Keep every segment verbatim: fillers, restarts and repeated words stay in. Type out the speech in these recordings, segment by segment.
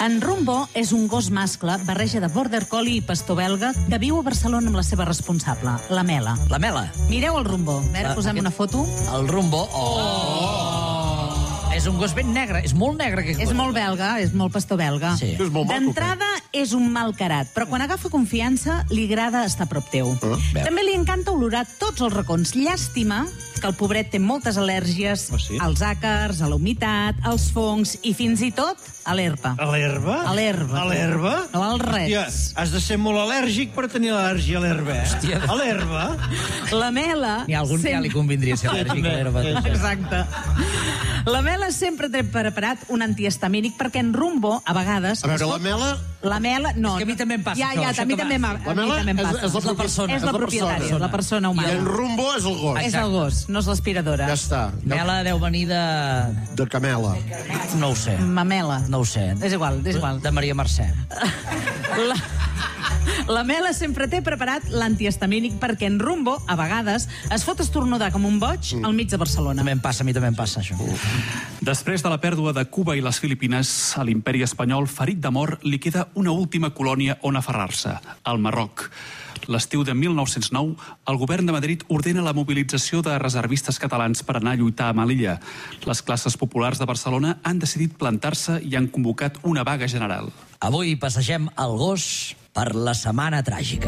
En Rumbo és un gos mascle, barreja de border collie i pastor belga, que viu a Barcelona amb la seva responsable, la Mela. La Mela? Mireu el Rumbo. A veure, posem una foto. El Rumbo. Oh! És un gos ben negre, és molt negre aquest gos. És molt belga, és molt pastor belga. Sí. D'entrada és un mal carat, però quan agafa confiança li agrada estar a prop teu. Uh, També li encanta olorar tots els racons. Llàstima que el pobret té moltes al·lèrgies oh, sí? als àcars, a la humitat, als fongs i fins i tot a l'herba. A l'herba? A l'herba. A l'herba? No al res. Hòstia, has de ser molt al·lèrgic per tenir al·lèrgia a l'herba, eh? Hòstia. A l'herba? La Mela... N'hi ha algun que ja li convindria ser al·lèrgic a l'herba. Exacte. La Mela sempre té preparat un antihistamínic perquè en Rumbo, a vegades... A veure, la Mela... La Mela... No, és que a mi també em passa ja, això. Ja, a mi també em passa. La Mela és, és, la persona. És la propietària, és la persona humana. I en Rumbo és el gos. És el gos, no és l'aspiradora. Ja està. Mela deu venir de... De Camela. No ho sé. Mamela. No ho sé. És igual, és igual. De Maria Mercè. La... La Mela sempre té preparat l'antihistamínic perquè en Rumbo, a vegades, es fot estornudar com un boig al mig de Barcelona. També em passa, a mi també em passa, això. Després de la pèrdua de Cuba i les Filipines, a l'imperi espanyol, ferit de mort, li queda una última colònia on aferrar-se, el Marroc. L'estiu de mil nou-cents nou, el govern de Madrid ordena la mobilització de reservistes catalans per anar a lluitar a Melilla. Les classes populars de Barcelona han decidit plantar-se i han convocat una vaga general. Avui passegem el gos per la setmana tràgica.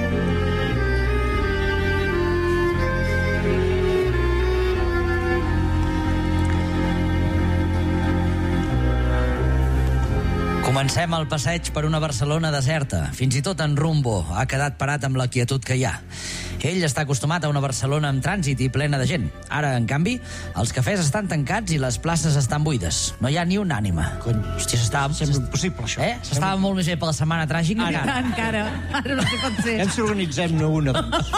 Comencem el passeig per una Barcelona deserta. Fins i tot en Rumbo ha quedat parat amb la quietud que hi ha. Ell està acostumat a una Barcelona amb trànsit i plena de gent. Ara, en canvi, els cafès estan tancats i les places estan buides. No hi ha ni una ànima. Cony, hòstia, s'estava... Sembla impossible, això. Eh? S'estava molt més bé per la setmana tràgica. Ara, encara. Ara no sé pot ser. Ja ens organitzem-ne una.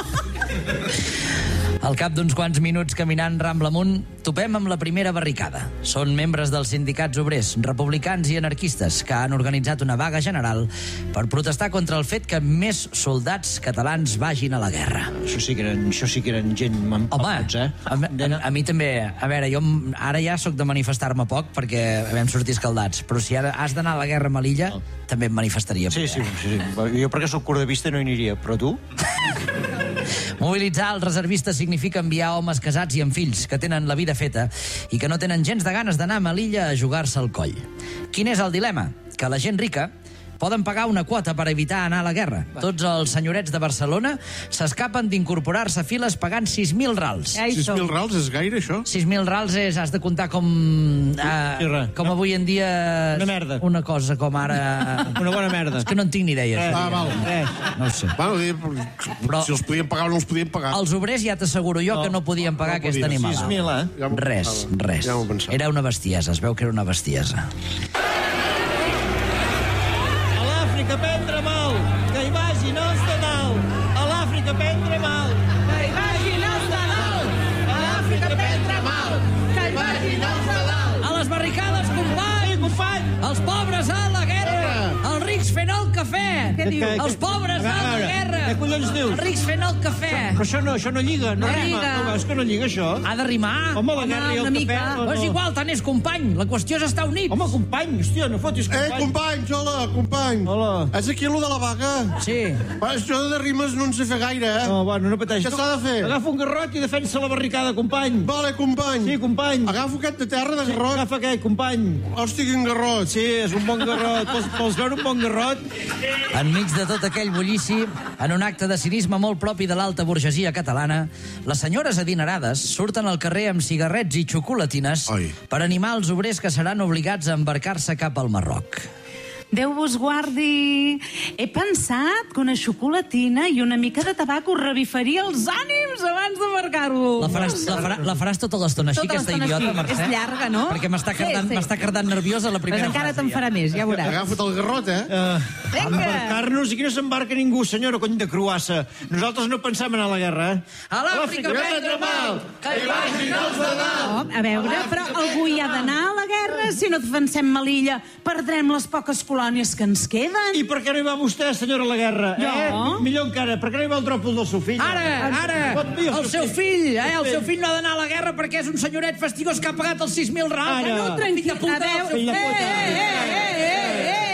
Al cap d'uns quants minuts caminant Rambla amunt, topem amb la primera barricada. Són membres dels sindicats obrers, republicans i anarquistes, que han organitzat una vaga general per protestar contra el fet que més soldats catalans vagin a la guerra. Això sí que eren, això sí que eren gent mampalats, eh? A, a, a mi també... A veure, jo ara ja sóc de manifestar-me poc perquè vam sortir escaldats, però si ara has d'anar a la guerra a Melilla, oh. també em manifestaria. Sí, sí, sí, sí. Jo perquè sóc cordavista no hi aniria, però tu? Mobilitzar els reservistes significa enviar homes casats i amb fills que tenen la vida feta i que no tenen gens de ganes d'anar a Melilla a jugar-se al coll. Quin és el dilema? Que la gent rica poden pagar una quota per evitar anar a la guerra. Tots els senyorets de Barcelona s'escapen d'incorporar-se a files pagant sis mil rals. sis mil rals és gaire, això? sis mil rals és, has de comptar com... Eh, com avui en dia... Una merda. Una cosa com ara... Una bona merda. És que no en tinc ni idea. Ah, val. No ho sé. Bueno, però, si els podien pagar o no els podien pagar. Els obrers ja t'asseguro jo no, que no podien pagar no aquesta animalada. sis mil, eh? Ja res, res. Ja era una bestiesa, es veu que era una bestiesa. A l'Àfrica prendre mal, que hi vagin els de dalt. A l'Àfrica prendre mal, que hi vagin els de dalt. A l'Àfrica prendre mal, que hi vagin els de dalt. A les barricades, company! Sí, company! Els pobres a la guerra! Els rics fent el cafè! Què diu? Els pobres a la guerra! Què collons dius? Els rics fent el cafè! Però això no, això no lliga, no No rima. lliga. No veus que no lliga, això? Ha de rimar! Home, la guerra i el una cafè... mica. No, Però és no. igual, tant és company! La qüestió és estar units! Home, company, hòstia, no fotis Eh, company. companys, hola, company. Hola. És aquí allò de la vaga? Sí. Va, això de rimes no en sé fer gaire, eh? No, bueno, no pateixis. Què s'ha de fer? Agafa un garrot i defensa la barricada, company. Vale, company. Sí, company. Agafo aquest de terra de garrot. Agafa aquest, company. Hòstia, quin garrot. Sí, és un bon garrot. Vols, vols veure un bon garrot? Enmig de tot aquell bullici, en un acte de cinisme molt propi de l'alta burgesia catalana, les senyores adinerades surten al carrer amb cigarrets i xocolatines Ai. per animar els obrers que seran obligats a embarcar-se cap al Marroc. Déu vos guardi. He pensat que una xocolatina i una mica de tabac us revifaria els ànims abans de marcar-ho. La faràs, la, farà, la faràs tota l'estona així, Tota aquesta l'estona idiota, així. Mercè? És llarga, no? Perquè m'està Sí, cardant, sí. m'està cardant nerviosa la primera Pues encara frase. te'n farà més, ja veuràs. Agafa't el garrot, eh? Uh, embarcar-nos i que no s'embarca ningú, senyora, cony de cruassa. Nosaltres no pensem anar a la guerra, eh? A l'Àfrica prendre mal, que hi vagin els de dalt. Oh, a veure, però algú hi ha d'anar a la guerra. Si no defensem Melilla, perdrem les poques colònies que ens queden. I per què no hi va vostè, senyora, a la guerra? Jo? Eh? Millor encara, per què no hi va el dròpol del seu fill? Ara, ara, Pot dir el seu fill, eh? El seu fill no ha d'anar a la guerra perquè és un senyoret fastigós que ha pagat els sis mil rals. Ara. No, tranquil, A veure, fill de eh, puta. eh, eh, eh, eh, eh.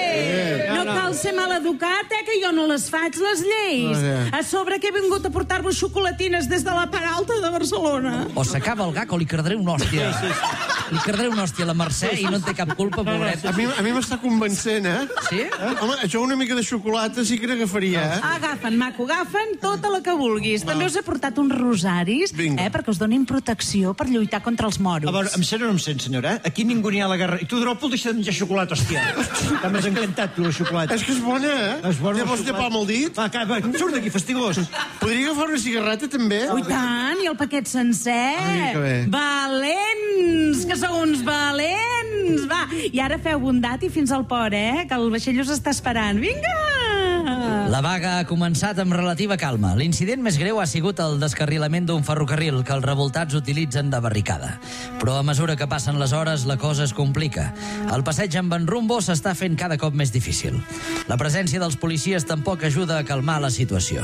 maleducat, eh, que jo no les faig, les lleis. A sobre que he vingut a portar-vos xocolatines des de la part alta de Barcelona. O s'acaba el gag o li cardaré una hòstia. Li cardaré una hòstia a la Mercè i no en té cap culpa, pobret. A mi, a mi m'està convencent, eh? Sí? Eh? Home, això una mica de xocolata sí que n'agafaria, eh? Agafen, maco, agafen tota la que vulguis. També us he portat uns rosaris, Vinga. eh, perquè us donin protecció per lluitar contra els moros. A veure, em sent o no em sent, senyora? Eh? Aquí ningú n'hi ha a la guerra. I tu, Dròpol, deixa de menjar xocolata, hòstia. Que m'has encantat, tu, la xocolata. És que és bona, eh? És bona, Ja vols la llepar amb el dit? Va, va, va, surt d'aquí, fastigós. Podria agafar una cigarreta, també? Oh, i tant, i el paquet sencer. Ai, que bé. Valents, que sou uns valents. Va, i ara feu bondat i fins al port, eh, que el vaixell us està esperant. Vinga! La vaga ha començat amb relativa calma. L'incident més greu ha sigut el descarrilament d'un ferrocarril que els revoltats utilitzen de barricada. Però a mesura que passen les hores, la cosa es complica. El passeig amb en Rumbo s'està fent cada cop més difícil. La presència dels policies tampoc ajuda a calmar la situació.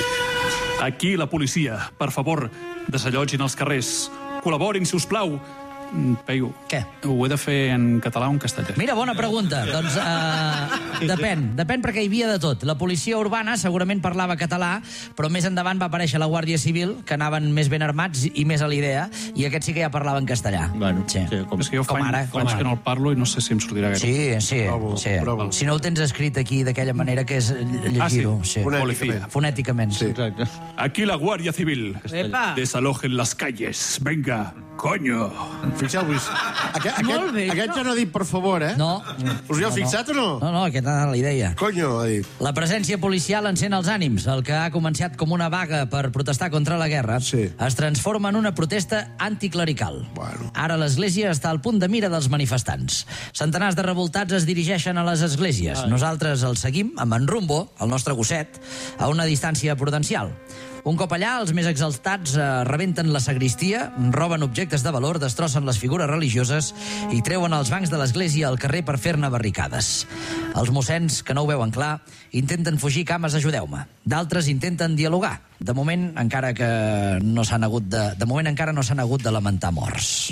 Aquí la policia. Per favor, desallotgin els carrers. Col·laborin, si us plau. Mm, Peyu. Què? Ho he de fer en català o en castellà? Mira, bona pregunta. Doncs uh, depèn. Depèn perquè hi havia de tot. La policia urbana segurament parlava català, però més endavant va aparèixer la Guàrdia Civil, que anaven més ben armats i més a l'idea, i aquests sí que ja parlaven castellà. Bueno, sí. sí, com, És que jo fa com anys, ara, fa com anys ara. que no el parlo i no sé si em sortirà gaire. Sí, sí, Bravo, sí. bravo. Si no ho tens escrit aquí d'aquella manera que és llegir-ho. Ah, sí. Fonèticament. Fonèticament. Sí. Exacte. Aquí la Guàrdia Civil. Epa. Desalojen las calles. Venga, coño. Fixeu-vos, aquest, Molt bé, aquest, aquest això. ja no ha dit per favor, eh? No. Us hi heu fixat o no? No, no, aquesta era la idea. Coño, ha dit. La presència policial encén els ànims. El que ha començat com una vaga per protestar contra la guerra Sí. es transforma en una protesta anticlerical. Bueno. Ara l'església està al punt de mira dels manifestants. Centenars de revoltats es dirigeixen a les esglésies. Nosaltres els seguim amb en Rumbo, el nostre gosset, a una distància prudencial. Un cop allà, els més exaltats eh, rebenten la sagristia, roben objectes de valor, destrossen les figures religioses i treuen els bancs de l'església al carrer per fer-ne barricades. Els mossens, que no ho veuen clar, intenten fugir cames, ajudeu-me. D'altres intenten dialogar. De moment, encara que no s'han hagut de... De moment encara no s'han hagut de lamentar morts.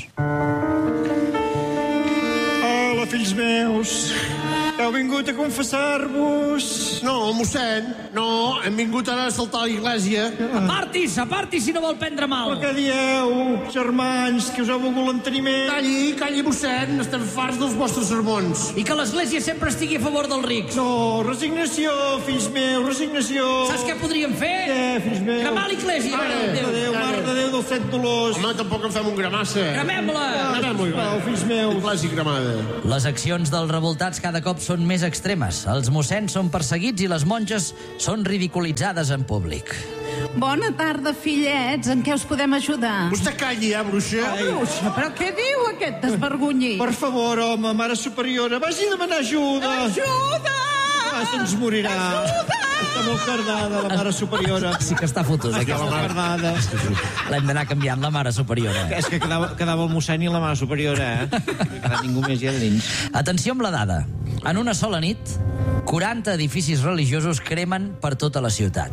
Hola, fills meus. Heu vingut a confessar-vos. No, mossèn, no, hem vingut ara a saltar a l'església. Apartis, apartis, si no vol prendre mal! Però què dieu, germans, que us heu volgut l'enteniment? Calli, calli, mossèn, estem farts dels vostres sermons. I que l'església sempre estigui a favor dels rics. No, resignació, fills meus, resignació. Saps què podríem fer? Què, fills meus? Cremar l'església, Mare mare de Mare de Déu. Déu, mare de Déu dels set dolors. Home, tampoc en fem un gramassa. Cremem-la! Cremem-ho, Sisplau, fills meus. Clàssic gramada. Les accions dels revoltats cada cop són més extremes. Els mossens són perseguits i les monges són ridiculitzades en públic. Bona tarda, fillets. En què us podem ajudar? Vostè calli, eh, bruixa? Bruixa, però què diu aquest desvergonyit? Per favor, home, mare superiora, vagi a demanar ajuda. Ajuda! Ah, se'ns morirà. Ajuda! Està molt cardada, la mare superiora. Sí que està fotut, Està aquesta. molt cardada. L'hem d'anar canviant, la mare superiora. És que quedava, quedava el mossèn i la mare superiora, eh? No ha quedat ningú més ja de dins. Atenció amb la dada. En una sola nit, quaranta edificis religiosos cremen per tota la ciutat.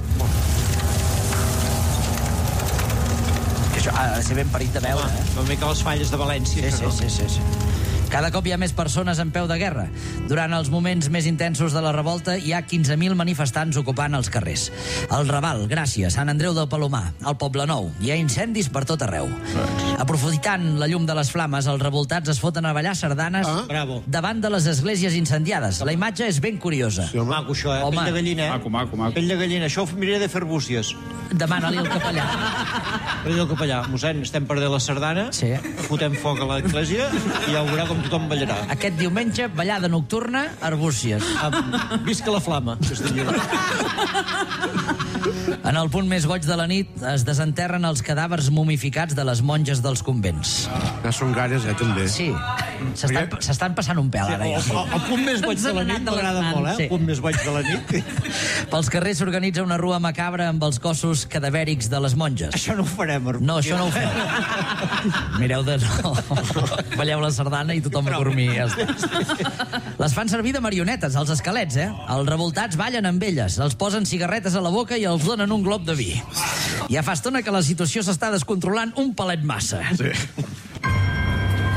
Que això ha de ser ben parit de veure, eh? Una mica les falles de València. Sí, sí, sí, sí, sí. Cada cop hi ha més persones en peu de guerra. Durant els moments més intensos de la revolta hi ha quinze mil manifestants ocupant els carrers. El Raval, Gràcia, Sant Andreu del Palomar, el Poble Nou. Hi ha incendis per tot arreu. Aprofitant la llum de les flames, els revoltats es foten a ballar sardanes Ah. Bravo. davant de les esglésies incendiades. La imatge és ben curiosa. Sí, home. Maco, això, eh? Home. Pell de gallina, eh? Maco, maco, maco. Pell de gallina. Això ho miraré de fer arbúcies. Demana-li al capellà. Pell del capellà. Mossèn, estem perdent la sardana. Sí. Fotem foc a l'església i ja veurà com tothom ballarà. Aquest diumenge, ballada nocturna, arbúcies. Ah, visca la flama. Que estic dient. En el punt més goig de la nit es desenterren els cadàvers mumificats de les monges dels convents. Ja són ganes, eh, també. Sí, s'estan s'estan passant un pèl ara. El, Ja. el, el punt més boig de la nit m'agrada molt, eh? Sí. El punt més boig de la nit. Pels carrers s'organitza una rua macabra amb els cossos cadavèrics de les monges. Això no ho farem, arbúcies. No, això no ho feu. Mireu de no. Balleu la sardana i tothom a dormir. Ja està. Les fan servir de marionetes, els esquelets, eh? Els revoltats ballen amb elles, els posen cigarretes a la boca i els donen un glob de vi. Ja fa estona que la situació s'està descontrolant un palet massa. Sí.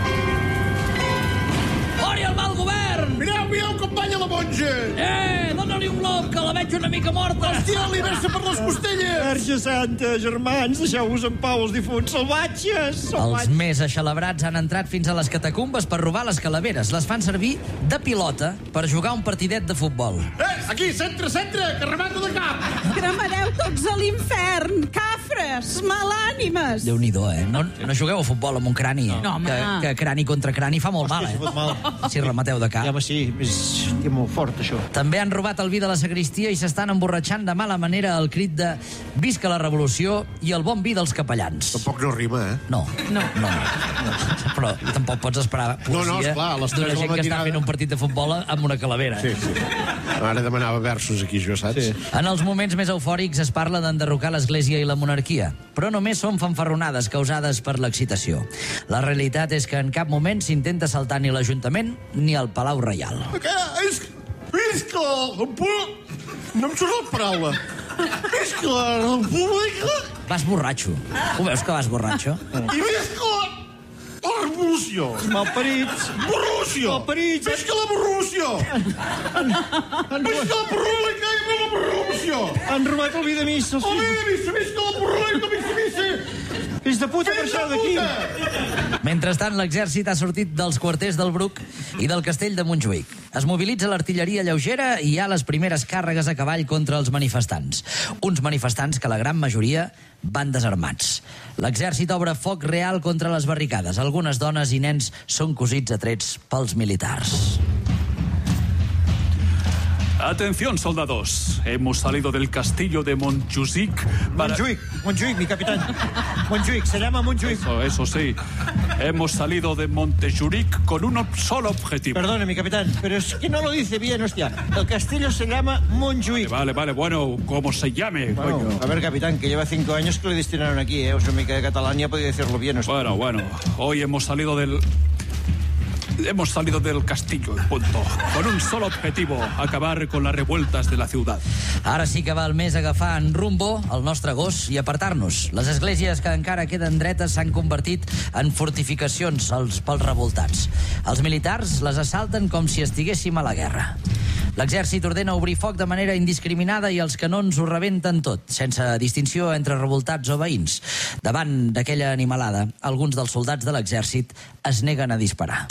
Fora el mal govern! Mireu, mireu com balla la monja! Eh, dona dóna-li un glob, que la veig una mica morta. Hòstia, li vessa per les costelles! Verge Santa, germans, deixeu-vos en pau els difunts salvatges! Els salvatges. més aixelebrats han entrat fins a les catacumbes per robar les calaveres. Les fan servir de pilota per jugar un partidet de futbol. Eh, aquí, centre, centre, que remato de cap! Cremareu tots a l'infern, cafres, malànimes. Déu-n'hi-do, eh? No, no jugueu a futbol amb un crani, eh? No, home. Que, que crani contra crani fa molt Hòstia, mal, si fot eh? mal. Si remateu de Ja, cap. home, sí, és, és molt fort, això. També han robat el vi de la sagristia i s'estan emborratxant de mala manera el crit de «Visca la revolució» i el bon vi dels capellans. Tampoc no rima, eh? No, no, no. Però tampoc pots esperar No, no, poesia esclar, a les tres d'una de la gent que està matinada. fent un partit de futbol amb una calavera. Sí, sí. Ara demanava versos aquí, jo, saps? Sí. En els moments més eufòrics es parla d'enderrocar l'Església i la monarquia, però només són fanfarronades causades per l'excitació. La realitat és que en cap moment s'intenta saltar ni l'Ajuntament ni el Palau Reial. Què? És... Visca la... No em surt la paraula. Visca la república Vas borratxo. Ho veus que vas borratxo? i visca la revolució. Malparits! Borrúcio! Malparits! Visca la borrúcio! Visca la república i la borrúcio! Han robat el vi de missa, els Oh, fills. missa, visca la borrúcio, visca, visca! Fills de puta, marxeu d'aquí! Mentrestant, l'exèrcit ha sortit dels quarters del Bruc i del castell de Montjuïc. Es mobilitza l'artilleria lleugera i hi ha les primeres càrregues a cavall contra els manifestants. Uns manifestants que la gran majoria van desarmats. L'exèrcit obre foc real contra les barricades. Algunes dones i nens són cosits a trets pels militars. Atención, soldados. Hemos salido del castillo de Montjuïc para... Montjuïc, Montjuïc, mi capitán. Montjuïc, se llama Montjuïc. Eso, eso sí. Hemos salido de Montjuïc con un solo objetivo. Perdone, mi capitán, pero es que no lo dice bien, hostia. El castillo se llama Montjuïc. Vale, vale, bueno, como se llame, Bueno, coño. a ver, capitán, que lleva cinco años que le destinaron aquí, ¿eh? O sea, mica de catalán ya podía decirlo bien, hostia. Bueno, bueno, hoy hemos salido del... Hemos salido del castillo, punto. Con un solo objetivo, acabar con las revueltas de la ciudad. Ara sí que val més agafar en rumbo el nostre gos i apartar-nos. Les esglésies que encara queden dretes s'han convertit en fortificacions als, pels revoltats. Els militars les assalten com si estiguéssim a la guerra. L'exèrcit ordena obrir foc de manera indiscriminada i els canons ho rebenten tot, sense distinció entre revoltats o veïns. Davant d'aquella animalada, alguns dels soldats de l'exèrcit es neguen a disparar.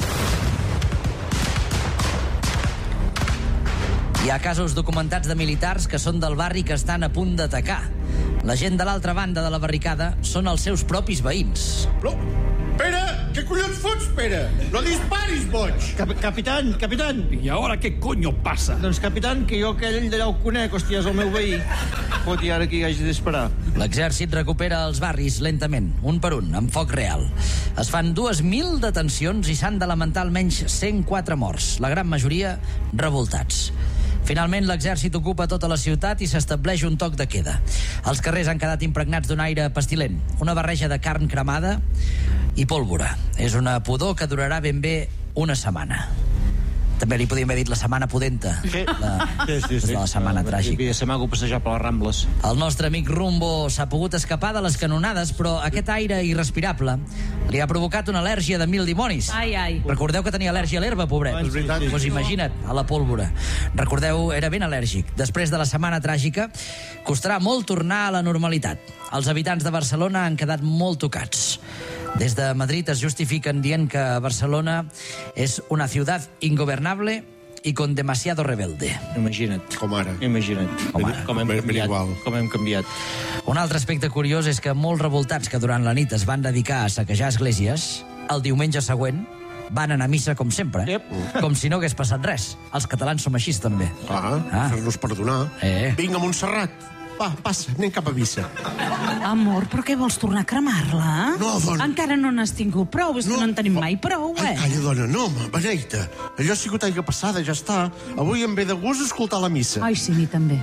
Hi ha casos documentats de militars que són del barri que estan a punt d'atacar. La gent de l'altra banda de la barricada són els seus propis veïns. No, Pere, què collons fots, Pere? No disparis, boig! Cap capitán, capitán. ¿Y ahora qué coño pasa? Doncs, capitán, que jo aquell d'allà ho conec, hòstia, és el meu veí. Pot i ara que hi hagi d'esperar. L'exèrcit recupera els barris lentament, un per un, amb foc real. Es fan dues mil detencions i s'han de lamentar almenys cent quatre morts, la gran majoria revoltats. Finalment, l'exèrcit ocupa tota la ciutat i s'estableix un toc de queda. Els carrers han quedat impregnats d'un aire pestilent, una barreja de carn cremada i pólvora. És una pudor que durarà ben bé una setmana. També li podíem haver dit la setmana pudenta. Sí. La, Sí, sí, sí. de la setmana tràgica. I se m'hago passejar per les Rambles. El nostre amic Rumbo s'ha pogut escapar de les canonades, però aquest aire irrespirable li ha provocat una al·lèrgia de mil dimonis. Ai, ai. Recordeu que tenia al·lèrgia a l'herba, pobret? És veritat. Pues imagina't, a la pólvora. Recordeu, era ben al·lèrgic. Després de la setmana tràgica, costarà molt tornar a la normalitat. Els habitants de Barcelona han quedat molt tocats. Des de Madrid es justifiquen dient que Barcelona és una ciutat ingobernable i con demasiado rebelde. Imagina't. Com ara. Imagina't. Com ara. Com hem Ben- ben canviat. igual. Com hem canviat. Un altre aspecte curiós és que molts revoltats que durant la nit es van dedicar a saquejar esglésies, el diumenge següent van anar a missa com sempre, Yep. com si no hagués passat res. Els catalans som així també. Ah, Ah. fer-nos perdonar. Eh. Vinga, Montserrat. Va, passa, anem cap a missa. Amor, però què vols tornar a cremar-la? No, dona. Encara no n'has tingut prou, és que no en tenim mai prou, Ai, eh? calla, dona, no, home, beneita. Allò ha sigut aigua passada, ja està. Avui em ve de gust escoltar la missa. Ai, sí, mi també.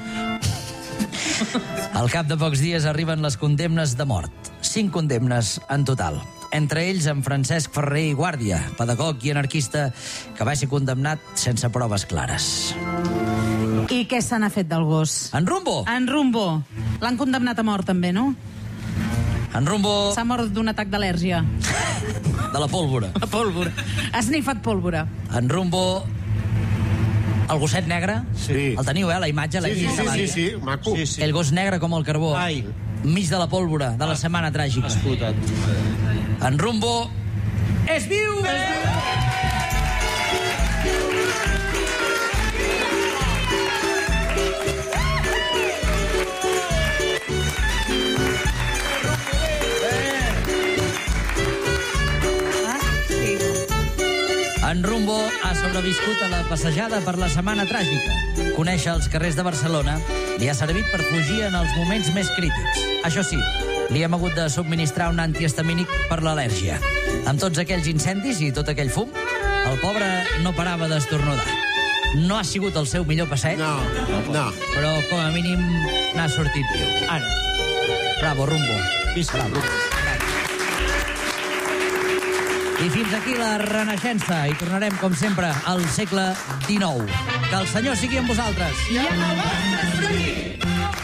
Al cap de pocs dies arriben les condemnes de mort. Cinc condemnes en total. Entre ells en Francesc Ferrer i Guàrdia, pedagog i anarquista que va ser condemnat sense proves clares. I què se n'ha fet del gos? En Rumbo! En Rumbo. L'han condemnat a mort, també, no? En Rumbo S'ha mort d'un atac d'al·lèrgia. de la pólvora. A pólvora. Ha snifat pólvora. En Rumbo El gosset negre? Sí. El teniu, eh, la imatge? Sí, sí, sí, sí, sí, maco. Sí, sí. El gos negre com el carbó. Ai. Mig de la pólvora de la setmana tràgica. Explotat. En Rumbo és viu! En Rumbo ha sobreviscut a la passejada per la setmana tràgica. Conèixer els carrers de Barcelona li ha servit per fugir en els moments més crítics. Això sí, li hem hagut de subministrar un antihistamínic per l'al·lèrgia. Amb tots aquells incendis i tot aquell fum, el pobre no parava d'estornudar. No ha sigut el seu millor passeig, No, no. però com a mínim n'ha sortit viu. Ara. Bravo, Rumbo. Visca. Bravo. I fins aquí la Renaixença. I tornarem, com sempre, al segle dinou. Que el Senyor sigui amb vosaltres. I amb el vostre esperit!